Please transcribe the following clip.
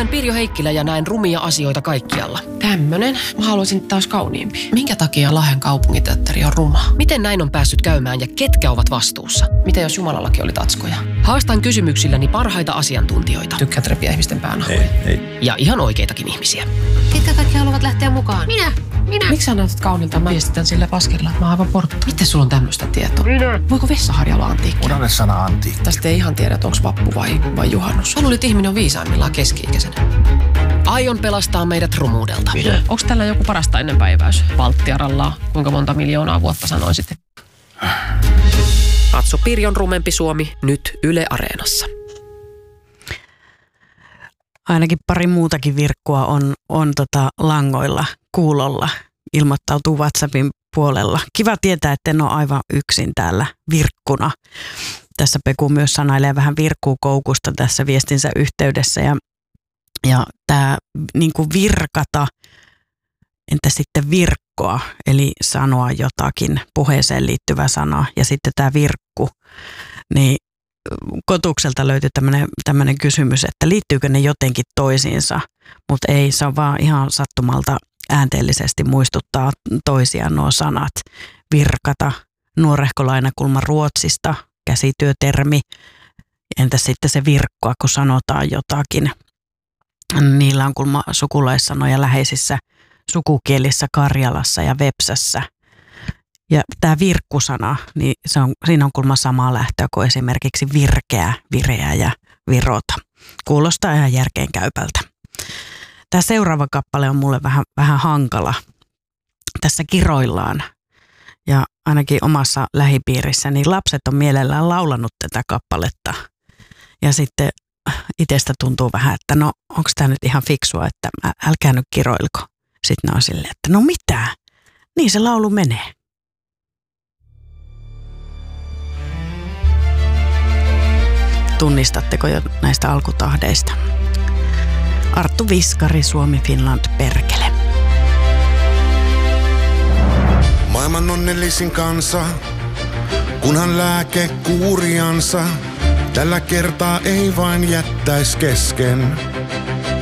Olen Pirjo Heikkilä ja näen rumia asioita kaikkialla. Tämmönen. Mä haluaisin taas kauniimpi. Minkä takia Lahden kaupunginteatteri on ruma? Miten näin on päässyt käymään ja ketkä ovat vastuussa? Mitä jos Jumalallakin oli tatskoja? Haastan kysymyksilläni parhaita asiantuntijoita. Tykkäät repiä ihmisten päänahoja? Ei. Ja ihan oikeitakin ihmisiä. Ketkä kaikki haluavat lähteä mukaan? Minä. Miksi sä näytät kaunilta? Mä viestitän sillä paskella, että mä oon aivan portta. Miten sulla on tämmöistä tietoa? Voiko vessaharja olla antiikki? Unohda sana antiikki. Tästä ei ihan tiedä, onko vappu vai juhannus. Mä luulin, että ihminen on viisaimmillaan keski-ikäisenä. Aion pelastaa meidät rumuudelta. Onko tällä joku parasta ennenpäiväys? Valttiaralla kuinka monta miljoonaa vuotta sanoisit? Katso Pirjon rumempi Suomi nyt Yle Areenassa. Ainakin pari muutakin virkkua on langoilla, kuulolla, ilmoittautuu WhatsAppin puolella. Kiva tietää, että en ole aivan yksin täällä virkkuna. Tässä Peku myös sanailee vähän virkkuukoukusta tässä viestinsä yhteydessä. Ja tämä niinku virkata, entä sitten virkkoa, eli sanoa jotakin, puheeseen liittyvä sana. Ja sitten tämä virkku, niin Kotukselta löytyi tämmöinen kysymys, että liittyykö ne jotenkin toisiinsa, mutta ei, se on vaan ihan sattumalta äänteellisesti muistuttaa toisiaan nuo sanat. Virkata, nuorehko lainakulma Ruotsista, käsityötermi, entä sitten se virkkoa, kun sanotaan jotakin. Niillä on kulma sukulaissanoja läheisissä sukukielissä Karjalassa ja Vepsässä. Ja tämä virkkusana, niin siinä on kulma samaa lähtöä kuin esimerkiksi virkeä, vireä ja virota. Kuulostaa ihan järkeenkäypältä. Tämä seuraava kappale on mulle vähän hankala. Tässä kiroillaan ja ainakin omassa lähipiirissä, niin lapset on mielellään laulanut tätä kappaletta. Ja sitten itsestä tuntuu vähän, että no onko tämä nyt ihan fiksua, että älkää nyt kiroilko. Sitten ne on silleen, että no mitä? Niin se laulu menee. Tunnistatteko jo näistä alkutahdeista? Arttu Viskari, Suomi, Finland, perkele. Maailman onnellisin kansa, kunhan lääke kuuriansa, tällä kertaa ei vain jättäis kesken.